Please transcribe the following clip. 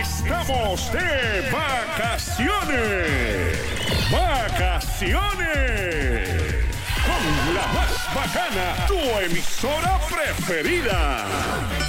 estamos de vacaciones. ¡Vacaciones! Con la más bacana, tu emisora preferida.